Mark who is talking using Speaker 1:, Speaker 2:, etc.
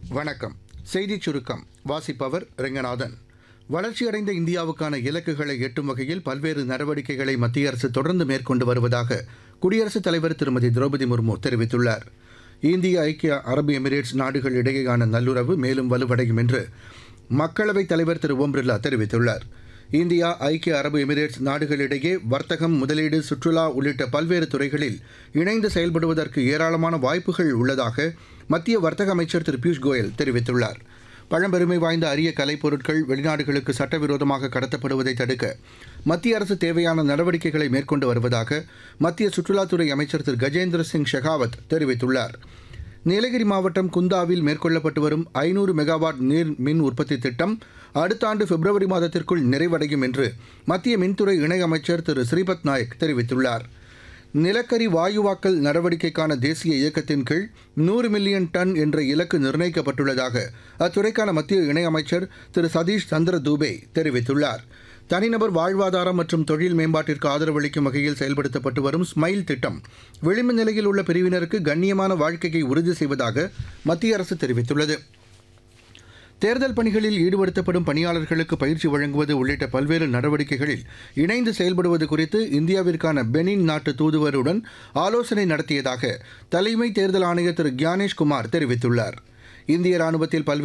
Speaker 1: வணக்கம். செய்திச் சுருக்கம் வாசிப்பவர் ரெங்கநாதன். வளர்ச்சியடைந்த இந்தியாவுக்கான இலக்குகளை எட்டும் வகையில் பல்வேறு நடவடிக்கைகளை மத்திய அரசு தொடர்ந்து மேற்கொண்டு வருவதாக குடியரசுத் தலைவர் திருமதி திரௌபதி முர்மு தெரிவித்துள்ளார். இந்திய ஐக்கிய அரபு எமிரேட்ஸ் நாடுகள் இடையேயான நல்லுறவு மேலும் வலுவடையும் என்று மக்களவைத் தலைவர் திரு ஓம் பிர்லா தெரிவித்துள்ளார். இந்தியா ஐக்கிய அரபு எமிரேட்ஸ் நாடுகளிடையே வர்த்தகம், முதலீடு, சுற்றுலா உள்ளிட்ட பல்வேறு துறைகளில் இணைந்து செயல்படுவதற்கு ஏராளமான வாய்ப்புகள் உள்ளதாக மத்திய வர்த்தக அமைச்சர் திரு பியூஷ் கோயல் தெரிவித்துள்ளார். பழம்பெருமை வாய்ந்த அரிய கலைப்பொருட்கள் வெளிநாடுகளுக்கு சட்டவிரோதமாக கடத்தப்படுவதை தடுக்க மத்திய அரசு தேவையான நடவடிக்கைகளை மேற்கொண்டு வருவதாக மத்திய சுற்றுலாத்துறை அமைச்சர் திரு கஜேந்திர சிங் ஷெகாவத் தெரிவித்துள்ளார். நீலகிரி மாவட்டம் குந்தாவில் மேற்கொள்ளப்பட்டு வரும் 500 மெகாவாட் நீர் மின் உற்பத்தி திட்டம் அடுத்த ஆண்டு பிப்ரவரி மாதத்திற்குள் நிறைவடையும் என்று மத்திய மின்துறை இணையமைச்சர் திரு ஸ்ரீபத் நாயக் தெரிவித்துள்ளார். நிலக்கரி வாயுவாக்கல் நடவடிக்கைக்கான தேசிய இயக்கத்தின் கீழ் 100 மில்லியன் டன் என்ற இலக்கு நிர்ணயிக்கப்பட்டுள்ளதாக அத்துறைக்கான மத்திய இணையமைச்சர் திரு சதீஷ் சந்திர தூபே தெரிவித்துள்ளார். தனிநபர் வாழ்வாதாரம் மற்றும் தொழில் மேம்பாட்டிற்கு ஆதரவளிக்கும் வகையில் செயல்படுத்தப்பட்டு வரும் ஸ்மைல் திட்டம் விளிம்பு நிலையில் உள்ள பிரிவினருக்கு கண்ணியமான வாழ்க்கையை உறுதி செய்வதாக மத்திய அரசு தெரிவித்துள்ளது. தேர்தல் பணிகளில் ஈடுபடுத்தப்படும் பணியாளர்களுக்கு பயிற்சி வழங்குவது உள்ளிட்ட பல்வேறு நடவடிக்கைகளில் இணைந்து செயல்படுவது குறித்து இந்தியாவிற்கான பெனின் நாட்டு தூதுவருடன் ஆலோசனை நடத்தியதாக தலைமை தேர்தல் ஆணையர் திரு கியானேஷ் குமார் தெரிவித்துள்ளார். இந்திய ராணுவத்தில் பல்வேறு